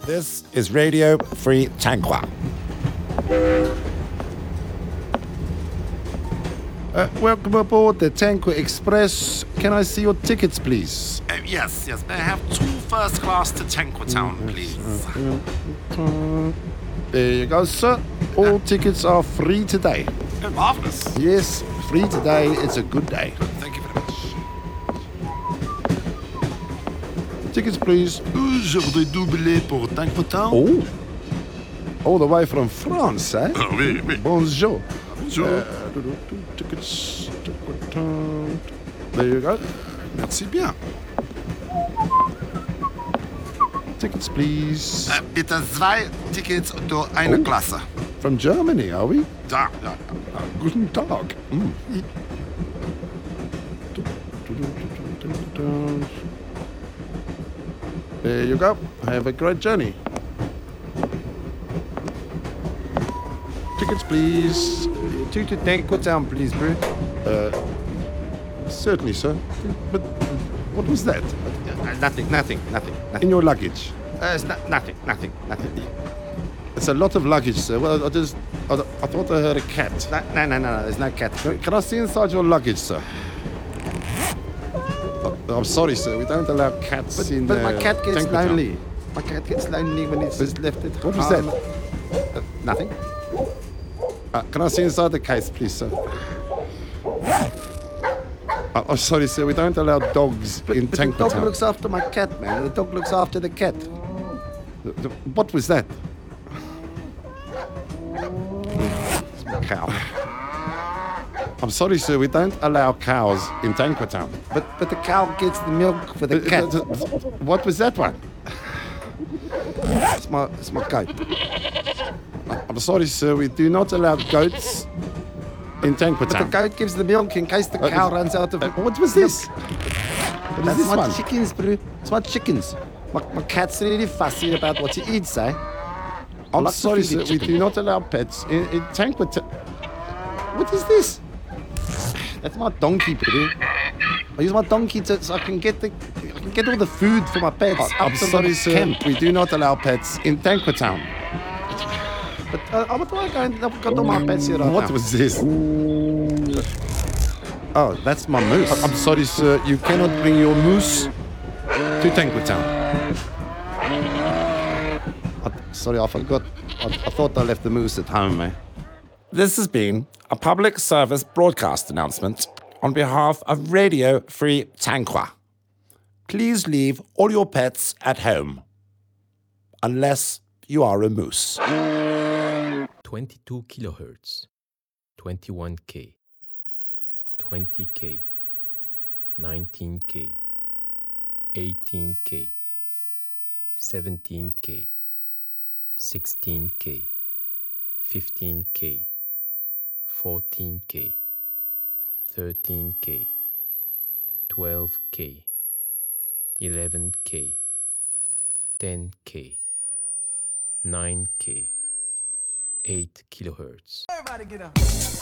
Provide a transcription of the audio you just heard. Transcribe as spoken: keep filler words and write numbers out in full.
This is Radio Free Tangwa. Uh, welcome aboard the Tangwa Express. Can I see your tickets, please? Uh, yes, yes. May I have two first class to Tangwa Town, please? There you go, sir. All uh, tickets are free today. Oh, marvelous. Yes, free today. It's a good day. Thank you very much. Tickets, please. Je voudrais deux billets pour Tangwa Town. Oh. All the way from France, eh? Oh, oui, oui. Bonjour. Bonjour. Uh, tickets. There you go. Merci bien. Tickets, please. Uh, bitte zwei Tickets durch eine Oh. Klasse. From Germany, are we? Da, ja. Uh, guten Tag. Mm. There you go. Have a great journey. Tickets, please. Two to Tangwa Town, please, bro. Uh, certainly, sir. But what was that? Uh, nothing, nothing, nothing, nothing. In your luggage? Uh, it's not, nothing, nothing, nothing. It's a lot of luggage, sir. Well, I just... I, I thought I heard a cat. No, no, no, no, no, there's no cat. Can, can I see inside your luggage, sir? Oh, I'm sorry, sir. We don't allow cats But, in but my uh, cat gets Tangwa Town. lonely. My cat gets lonely when it's just left at home. What was that? Uh, nothing. Uh, can I see inside the case, please, sir? Uh, oh, sorry, sir. We don't allow dogs But, in but the Tangwa dog Town. looks after my cat, man. The dog looks after the cat. The- the- What was that? It's my cow. I'm sorry, sir. We don't allow cows in Tangwa Town. But but the cow gets the milk for the Uh, cat. uh, uh, What was that one? It's my it's my goat. I'm sorry, sir. We do not allow goats in Tangwa But the Town. goat gives the milk in case the Uh, cow is- runs out of Uh, milk. what was this? What is That's this my one? chickens, bro. It's my chickens. My, my cat's really fussy about what he eats, eh? I'm like to sorry, feed the sir. We chicken. do not allow pets in, in Tangwa Town. What is this? That's my donkey, bro. I use my donkey to, so I can get the I can get all the food for my pets. I- up I'm to sorry, the sir. camp. We do not allow pets in Tangwa Town. But uh, I'm not going. I've got all my pets here right What now. was this? Oh, that's my moose. I'm sorry, sir. You cannot bring your moose to Tangwa Town. I, sorry, I forgot. I, I thought I left the moose at home, man. This has been a public service broadcast announcement on behalf of Radio Free Tangwa. Please leave all your pets at home, unless you are a moose. twenty-two kilohertz, twenty-one K, twenty K, nineteen K, eighteen K, seventeen K, sixteen K, fifteen K, fourteen K, thirteen K, twelve K, eleven K, ten K, nine K, eight kilohertz.